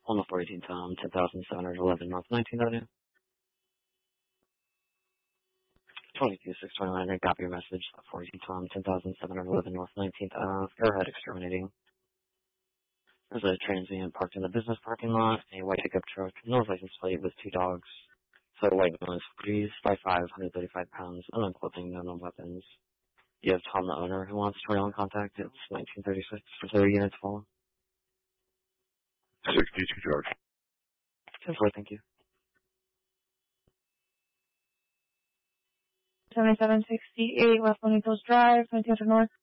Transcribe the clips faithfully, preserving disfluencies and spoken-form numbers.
one oh four eighteen Tom, ten thousand seven hundred eleven North nineteenth Avenue. twenty-two six twenty-nine, I copy your message. four eighteen Tom, ten thousand seven hundred eleven North nineteenth Avenue. Arrowhead Exterminating. There's a transient parked in the business parking lot, a white pickup truck, no license plate with two dogs. So white nose, threes, five five, one hundred thirty-five pounds, unknown clothing, no known weapons. You have Tom, the owner, who wants to in contact. It's nineteen thirty-six for thirty units full. sixty-two George. ten four, thank you. seventy-seven sixty-eight West Bonitos Drive, nineteen hundred North.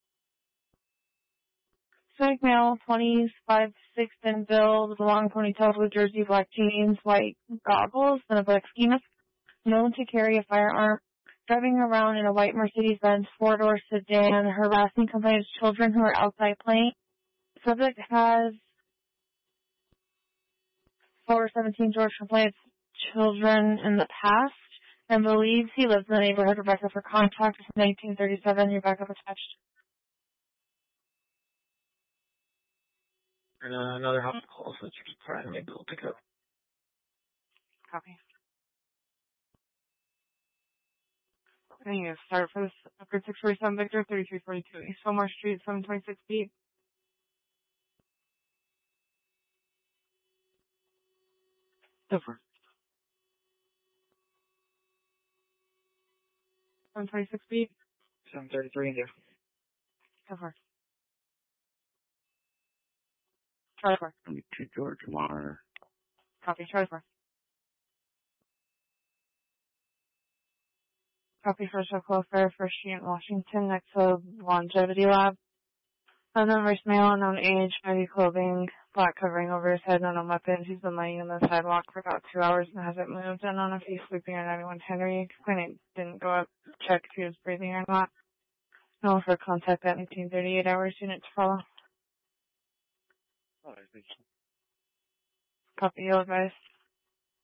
Hispanic male, twenties, five six in build, with a long ponytail, blue jersey, black jeans, white goggles, and a black ski mask. Known to carry a firearm. Driving around in a white Mercedes-Benz four-door sedan, harassing company's children who are outside playing. Subject has four seventeen George complaints children in the past and believes he lives in the neighborhood. Rebecca for contact is nineteen thirty-seven. Rebecca attached. And uh, another house call, so it's trying to make people pick up. Copy. Okay, you start for this upgrade six forty-seven Victor, thirty-three forty-two East Fillmore Street, seven twenty-six feet. Over. seven twenty-six feet. seven thirty-three in there. Over. Charlie four. twenty-two George Mar. Copy. Charlie four. Copy for Chocolate Fair, First Street in Washington, next to Longevity Lab. Unknown race male, unknown age, baggy clothing, black covering over his head, unknown weapons. He's been laying on the sidewalk for about two hours and hasn't moved. Unknown if he's sleeping on ninety-one Henry. Clinic didn't go up to check if he was breathing or not. No for contact at nineteen thirty-eight hours. Unit to follow. All right, thank you. Copy, yellow guys.